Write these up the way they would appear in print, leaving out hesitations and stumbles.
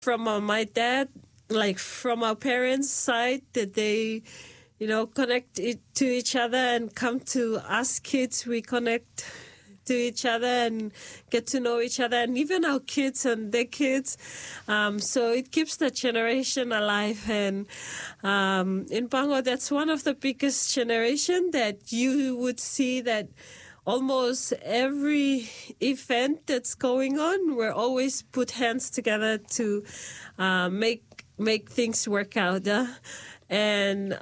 from my dad, like from our parents' side, that they, connect to each other and come to us kids. We connect to each other and get to know each other, and even our kids and their kids. So it keeps the generation alive. And in Pango, that's one of the biggest generation that you would see that almost every event that's going on, we're always put hands together to make things work out. And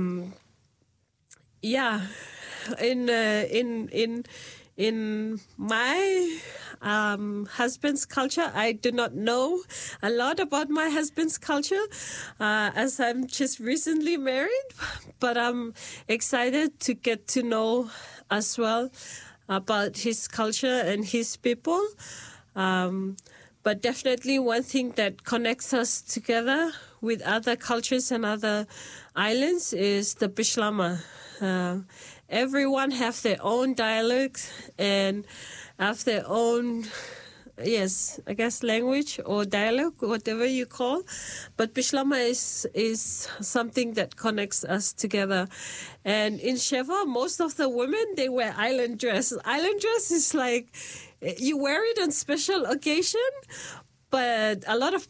in my husband's culture, I do not know a lot about my husband's culture, as I'm just recently married, but I'm excited to get to know as well about his culture and his people. But definitely one thing that connects us together with other cultures and other islands is the Bislama. Everyone have their own dialect and have their own, language or dialogue, whatever you call. But Bislama is something that connects us together. And in Sheva, most of the women, they wear island dress. Island dress is like, you wear it on special occasion, but a lot of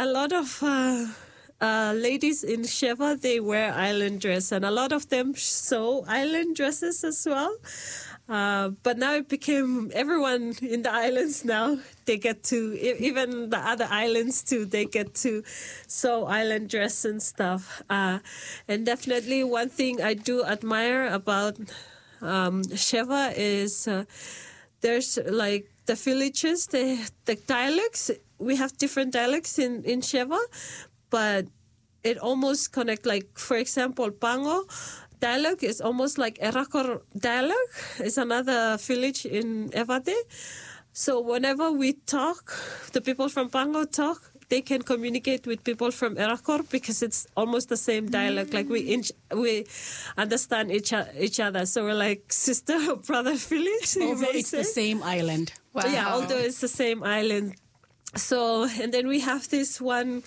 ladies in Sheva, they wear island dress, and a lot of them sew island dresses as well. But now it became everyone in the islands now, they get to, even the other islands too, they get to sew island dress and stuff. And definitely one thing I do admire about Sheva is there's like the villages, the dialects. We have different dialects in Sheva, but it almost connect. Like, for example, Pango dialogue is almost like Erakor dialogue. It's another village in Evate. So whenever we talk, the people from Pango talk, they can communicate with people from Erakor because it's almost the same dialogue. Like we understand each other. So we're like sister or brother village. Although it's the same island. Wow. Yeah, although it's the same island. So, and then we have this one,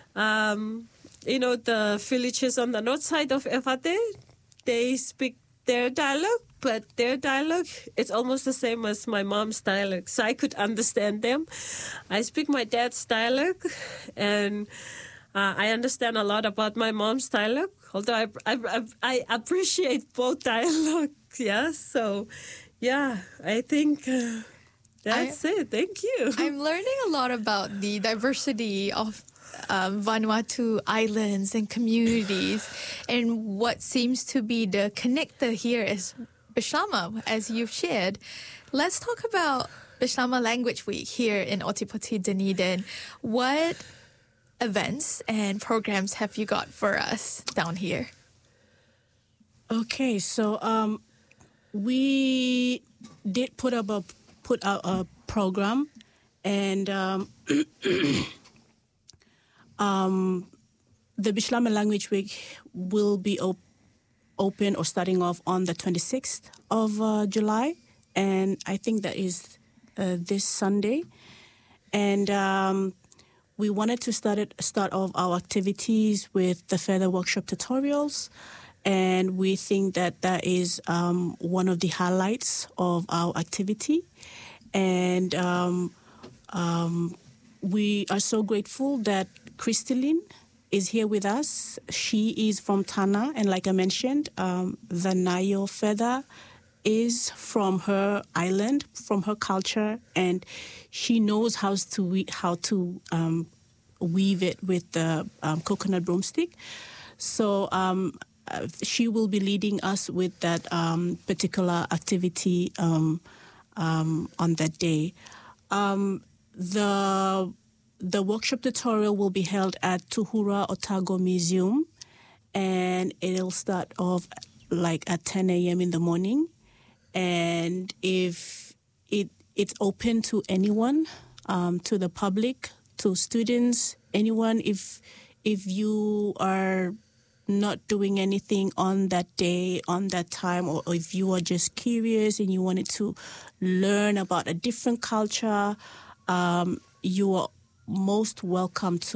the villages on the north side of Evate, they speak their dialogue, but their dialogue, it's almost the same as my mom's dialogue. So I could understand them. I speak my dad's dialogue, and I understand a lot about my mom's dialogue, although I appreciate both dialogues. Yeah, so, yeah, I think... that's it. Thank you. I'm learning a lot about the diversity of Vanuatu islands and communities, and what seems to be the connector here is Bislama, as you've shared. Let's talk about Bislama Language Week here in Otipoti, Dunedin. What events and programs have you got for us down here? Okay, so we did put out a program, and the Bislama Language Week will be open or starting off on the 26th of July, and I think that is this Sunday. And we wanted to start off our activities with the feather workshop tutorials. And we think that is one of the highlights of our activity. And we are so grateful that Crystalline is here with us. She is from Tana, and like I mentioned, the Nayo feather is from her island, from her culture, and she knows how to weave it with the coconut broomstick. So she will be leading us with that particular activity on that day. The workshop tutorial will be held at Tuhura Otago Museum, and it'll start off like at 10 a.m. in the morning. And if it's open to anyone, to the public, to students, anyone, if you are not doing anything on that day, on that time, or if you are just curious and you wanted to learn about a different culture, you are most welcome to